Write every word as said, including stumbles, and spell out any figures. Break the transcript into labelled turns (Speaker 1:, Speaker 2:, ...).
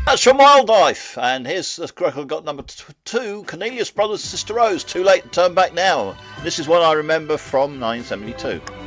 Speaker 1: That's from Wildlife, and here's the record got number two, Cornelius Brothers, Sister Rose, Too Late to Turn Back Now. This is one I remember from nineteen seventy-two.